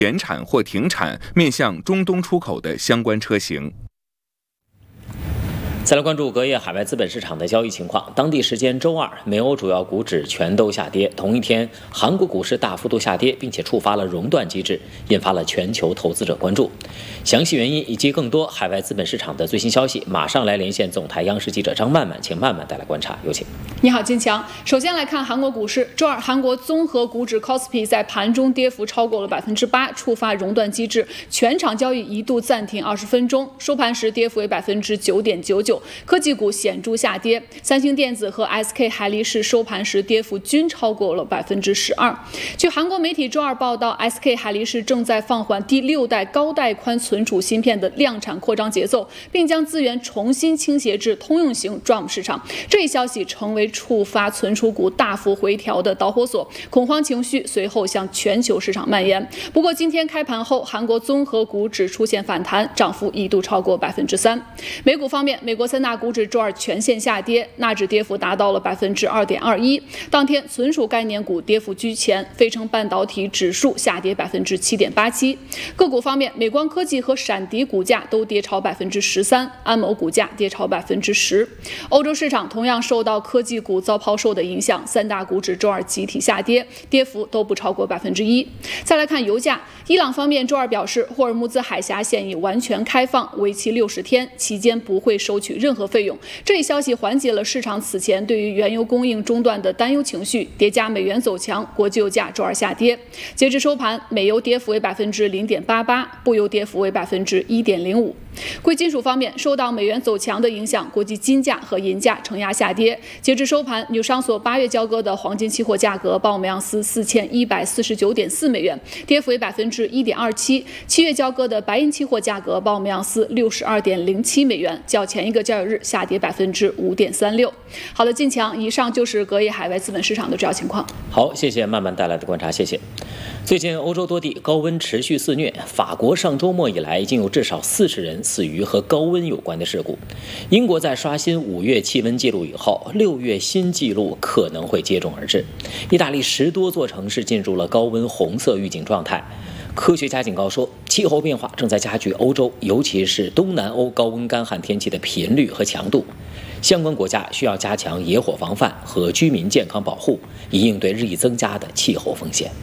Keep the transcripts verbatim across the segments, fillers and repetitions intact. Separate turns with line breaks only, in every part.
减产或停产面向中东出口的相关车型。
再来关注隔夜海外资本市场的交易情况。当地时间周二，美欧主要股指全都下跌。同一天，韩国股市大幅度下跌，并且触发了熔断机制，引发了全球投资者关注。详细原因以及更多海外资本市场的最新消息，马上来连线总台央视记者张曼曼，请曼曼带来观察，有请。
你好，金强。首先来看韩国股市，周二韩国综合股指 Kospi 在盘中跌幅超过了百分之八，触发熔断机制，全场交易一度暂停二十分钟，收盘时跌幅为百分之九点九九。科技股显著下跌，三星电子和 S K 海力士收盘时跌幅均超过了百分之十二。据韩国媒体周二报道 ，S K 海力士正在放缓第六代高带宽存储芯片的量产扩张节奏，并将资源重新倾斜至通用型 D R A M 市场。这一消息成为触发存储股大幅回调的导火索，恐慌情绪随后向全球市场蔓延。不过，今天开盘后，韩国综合股指出现反弹，涨幅一度超过百分之三。美股方面，美国三大股指周二全线下跌，纳指跌幅达到了百分之二点二一。当天，存储概念股跌幅居前，费城半导体指数下跌百分之七点八七。个股方面，美光科技和闪迪股价都跌超百分之十三，安谋股价跌超百分之十。欧洲市场同样受到科技股遭抛售的影响，三大股指周二集体下跌，跌幅都不超过百分之一。再来看油价，伊朗方面周二表示，霍尔木兹海峡现已完全开放，为期六十天，期间不会收取任何费用。这一消息缓解了市场此前对于原油供应中断的担忧情绪，叠加美元走强，国际油价周二下跌。截至收盘，美油跌幅为百分之零点八八，布油跌幅为百分之一点零五。贵金属方面，受到美元走强的影响，国际金价和银价承压下跌。截至收盘，纽商所八月交割的黄金期货价格报每盎司四千一百四十九点四美元，跌幅为百分之一点二七。七月交割的白银期货价格报每盎司六十二点零七美元，较前一个交易日下跌百分之五点三六。好的，进强，以上就是隔夜海外资本市场的主要情况。
好，谢谢曼曼带来的观察，谢谢。最近欧洲多地高温持续肆虐，法国上周末以来已经有至少四十人死于和高温有关的事故。英国在刷新五月气温记录以后，六月新纪录可能会接踵而至。意大利十多座城市进入了高温红色预警状态。科学家警告说，气候变化正在加剧欧洲，尤其是东南欧高温干旱天气的频率和强度。相关国家需要加强野火防范和居民健康保护，以应对日益增加的气候风险。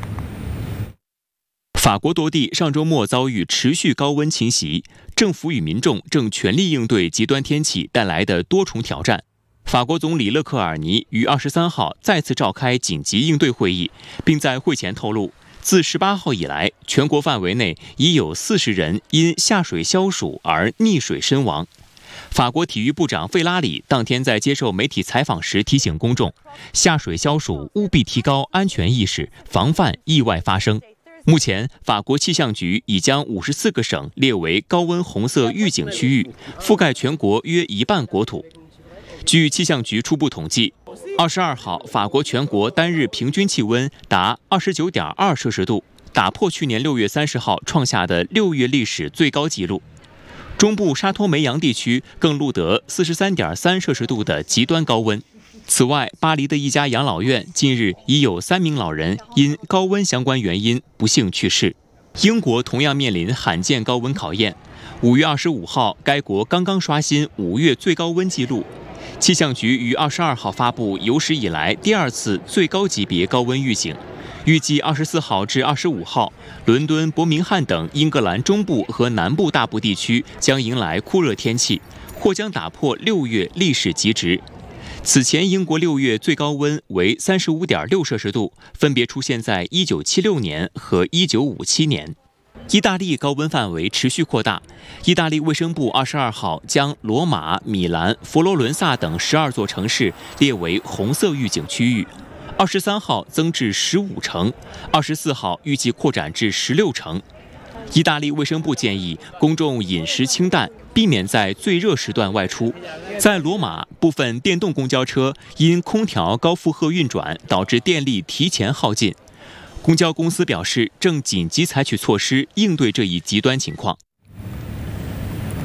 法国多地上周末遭遇持续高温侵袭，政府与民众正全力应对极端天气带来的多重挑战。法国总理勒克尔尼于二十三号再次召开紧急应对会议，并在会前透露，自十八号以来，全国范围内已有四十人因下水消暑而溺水身亡。法国体育部长费拉里当天在接受媒体采访时提醒公众，下水消暑务必提高安全意识，防范意外发生。目前，法国气象局已将五十四个省列为高温红色预警区域，覆盖全国约一半国土。据气象局初步统计，二十二号法国全国单日平均气温达二十九点二摄氏度，打破去年六月三十号创下的六月历史最高纪录。中部沙托梅扬地区更录得四十三点三摄氏度的极端高温。此外，巴黎的一家养老院近日已有三名老人因高温相关原因不幸去世。英国同样面临罕见高温考验。五月二十五号，该国刚刚刷新五月最高温纪录。气象局于二十二号发布有史以来第二次最高级别高温预警，预计二十四号至二十五号，伦敦、伯明翰等英格兰中部和南部大部地区将迎来酷热天气，或将打破六月历史极值。此前，英国六月最高温为三十五点六摄氏度，分别出现在一九七六年和一九五七年。意大利高温范围持续扩大，意大利卫生部二十二号将罗马、米兰、佛罗伦萨等十二座城市列为红色预警区域，二十三号增至十五城，二十四号预计扩展至十六城。意大利卫生部建议公众饮食清淡，避免在最热时段外出。在罗马，部分电动公交车因空调高负荷运转，导致电力提前耗尽。公交公司表示，正紧急采取措施应对这一极端情况。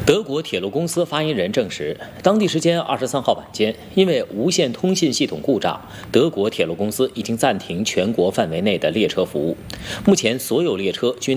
德国铁路公司发言人证实，当地时间二十三号晚间，因为无线通信系统故障，德国铁路公司已经暂停全国范围内的列车服务。目前，所有列车均